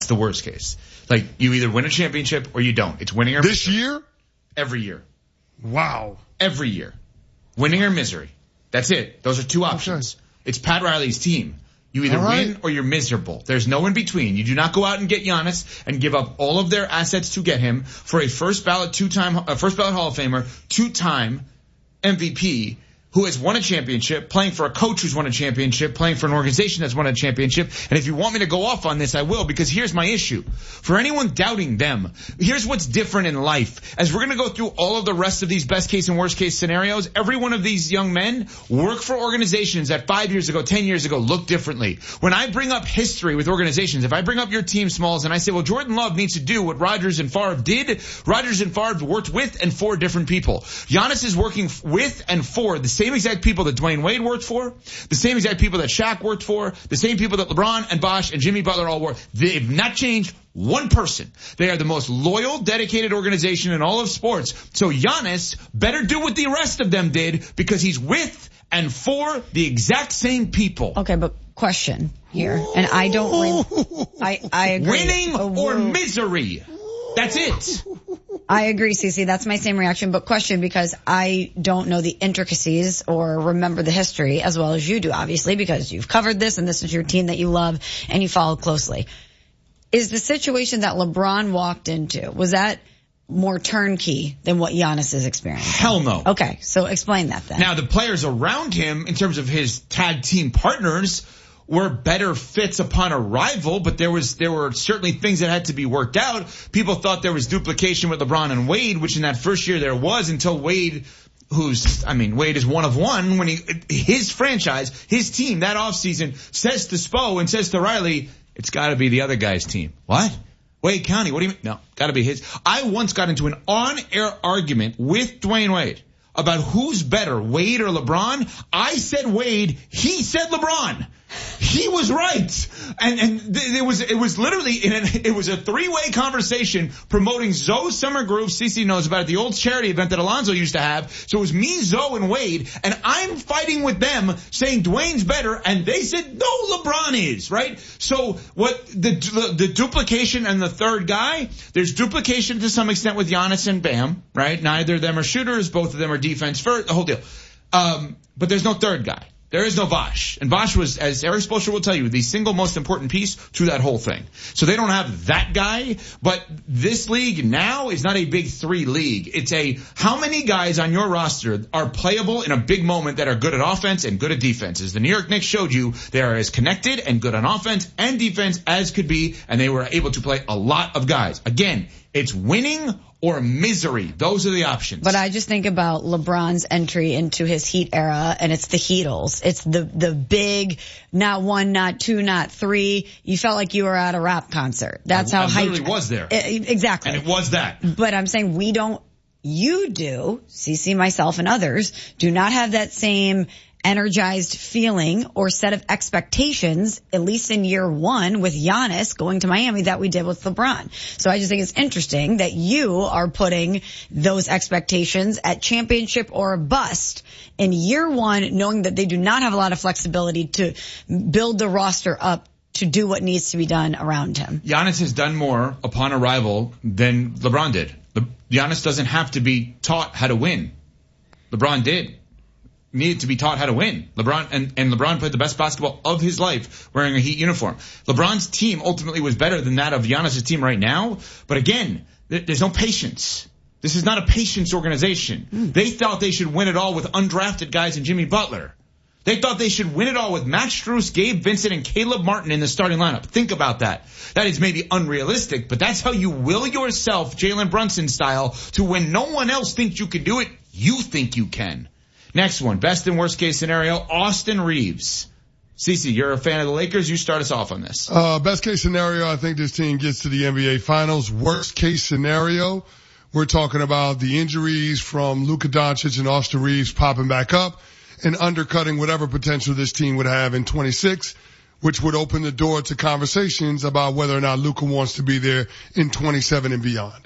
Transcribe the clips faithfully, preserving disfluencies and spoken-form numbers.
the worst case. Like, you either win a championship or you don't. It's winning or This year? Every year. Wow. Every year. Winning or misery. That's it. Those are two options. Okay. It's Pat Riley's team. You either right. win or you're miserable. There's no in between. You do not go out and get Giannis and give up all of their assets to get him for a first ballot two-time, uh, first ballot Hall of Famer, two-time M V P who has won a championship, playing for a coach who's won a championship, playing for an organization that's won a championship. And if you want me to go off on this, I will, because here's my issue. For anyone doubting them, here's what's different in life. As we're going to go through all of the rest of these best case and worst case scenarios, every one of these young men work for organizations that five years ago, ten years ago looked differently. When I bring up history with organizations, if I bring up your team, Smalls, and I say, well, Jordan Love needs to do what Rodgers and Favre did, Rodgers and Favre worked with and for different people. Giannis is working with and for the same exact people that Dwayne Wade worked for, the same exact people that Shaq worked for, the same people that LeBron and Bosh and Jimmy Butler all work. They've not changed one person. They are the most loyal, dedicated organization in all of sports. So Giannis better do what the rest of them did, because he's with and for the exact same people. Okay, but question here, and I don't, re- I, I agree. Winning oh, or misery. That's it. I agree, Cece. That's my same reaction. But question, because I don't know the intricacies or remember the history as well as you do, obviously, because you've covered this and this is your team that you love and you follow closely. Is the situation that LeBron walked into, was that more turnkey than what Giannis is experiencing? Hell no. Okay, so explain that then. Now, the players around him, in terms of his tag team partners, were better fits upon arrival, but there was, there were certainly things that had to be worked out. People thought there was duplication with LeBron and Wade, which in that first year there was, until Wade, who's, I mean, Wade is one of one, when he, his franchise, his team that offseason says to Spo and says to Riley, it's gotta be the other guy's team. What? Wade County, what do you mean? No, gotta be his. I once got into an on-air argument with Dwayne Wade about who's better, Wade or LeBron. I said Wade, he said LeBron. He was right. And, and th- it was, it was literally, in an, it was a three-way conversation promoting Zoe's Summer Groove. Cece knows about it, the old charity event that Alonzo used to have. So it was me, Zoe, and Wade, and I'm fighting with them saying Dwayne's better, and they said, no, LeBron is, right? So what, the, the, the duplication and the third guy, there's duplication to some extent with Giannis and Bam, right? Neither of them are shooters, both of them are defense first, the whole deal. Um, but there's no third guy. There is no Bosh. And Bosh was, as Eric Spoelstra will tell you, the single most important piece to that whole thing. So they don't have that guy, but this league now is not a big three league. It's a, how many guys on your roster are playable in a big moment that are good at offense and good at defense? As the New York Knicks showed you, they are as connected and good on offense and defense as could be, and they were able to play a lot of guys. Again, it's winning or misery. Those are the options. But I just think about LeBron's entry into his Heat era, and it's the Heatles. It's the, the big, not one, not two, not three. You felt like you were at a rap concert. That's how hyped. I literally was there. Exactly. And it was that. But I'm saying we don't, you do, Cece, myself, and others, do not have that same energized feeling or set of expectations, at least in year one with Giannis going to Miami, that we did with LeBron. So I just think it's interesting that you are putting those expectations at championship or a bust in year one, knowing that they do not have a lot of flexibility to build the roster up to do what needs to be done around him. Giannis has done more upon arrival than LeBron did. Le- Giannis doesn't have to be taught how to win. LeBron did. Needed to be taught how to win. LeBron and, and LeBron played the best basketball of his life wearing a Heat uniform. LeBron's team ultimately was better than that of Giannis' team right now. But again, th- there's no patience. This is not a patience organization. Mm. They thought they should win it all with undrafted guys and Jimmy Butler. They thought they should win it all with Matt Strus, Gabe Vincent, and Caleb Martin in the starting lineup. Think about that. That is maybe unrealistic, but that's how you will yourself, Jalen Brunson style, to when no one else thinks you can do it, you think you can. Next one, best and worst case scenario, Austin Reeves. Cece, you're a fan of the Lakers. You start us off on this. Uh, best case scenario, I think this team gets to the N B A Finals. Worst case scenario, we're talking about the injuries from Luka Doncic and Austin Reeves popping back up and undercutting whatever potential this team would have in twenty-six, which would open the door to conversations about whether or not Luka wants to be there in twenty-seven and beyond.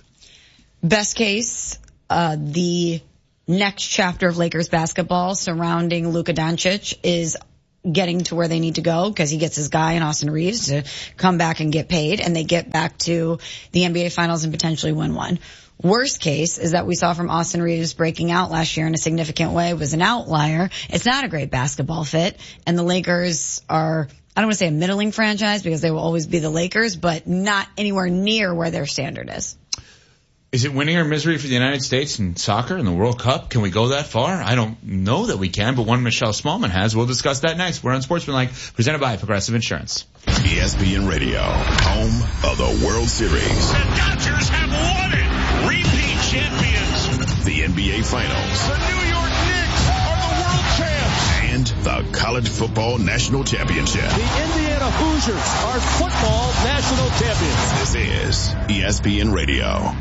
Best case, uh, the next chapter of Lakers basketball surrounding Luka Doncic is getting to where they need to go because he gets his guy in Austin Reeves to come back and get paid, and they get back to the N B A Finals and potentially win one. Worst case is that we saw from Austin Reeves breaking out last year in a significant way was an outlier. It's not a great basketball fit, and the Lakers are, I don't want to say a middling franchise because they will always be the Lakers, but not anywhere near where their standard is. Is it winning or misery for the United States in soccer in the World Cup? Can we go that far? I don't know that we can, but one Michelle Smallman has. We'll discuss that next. We're on Sportsmanlike, presented by Progressive Insurance. E S P N Radio, home of the World Series. The Dodgers have won it. Repeat champions. The N B A Finals. The New York Knicks are the world champs. And the College Football National Championship. The Indiana Hoosiers are football national champions. This is E S P N Radio.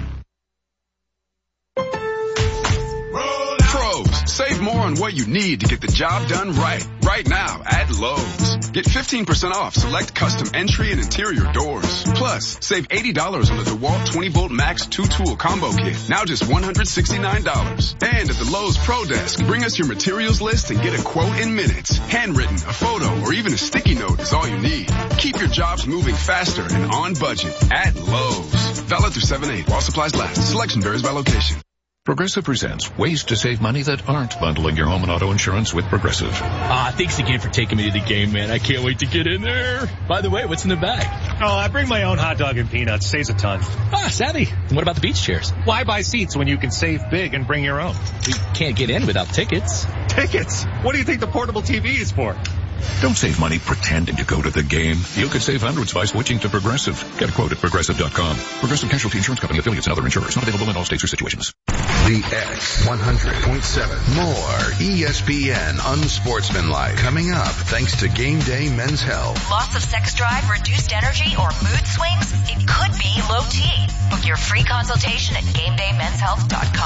Save more on what you need to get the job done right. Right now at Lowe's. Get fifteen percent off select custom entry and interior doors. Plus, save eighty dollars on the DeWalt twenty volt Max two tool combo kit. Now just one hundred sixty-nine dollars. And at the Lowe's Pro Desk, bring us your materials list and get a quote in minutes. Handwritten, a photo, or even a sticky note is all you need. Keep your jobs moving faster and on budget at Lowe's. Valid through seven eight while supplies last. Selection varies by location. Progressive presents ways to save money that aren't bundling your home and auto insurance with Progressive. Ah, thanks again for taking me to the game, man. I can't wait to get in there. By the way, what's in the bag? Oh, I bring my own hot dog and peanuts. Saves a ton. Ah, savvy. And what about the beach chairs? Why buy seats when you can save big and bring your own? We can't get in without tickets. Tickets? What do you think the portable T V is for? Don't save money pretending to go to the game. You could save hundreds by switching to Progressive. Get a quote at Progressive dot com. Progressive Casualty Insurance Company, affiliates, and other insurers. Not available in all states or situations. The X one hundred point seven. More E S P N Unsportsmanlike. Coming up, thanks to Game Day Men's Health. Loss of sex drive, reduced energy, or mood swings? It could be low T. Book your free consultation at game day men's health dot com.